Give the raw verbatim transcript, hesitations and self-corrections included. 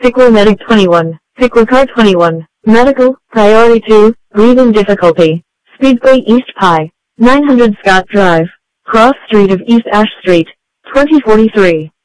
Pickler Medic twenty-one, Pickler Car twenty-one, Medical, Priority two, Breathing Difficulty, Speedway East Pie, nine hundred Scott Drive, Cross Street of East Ash Street, twenty forty-three.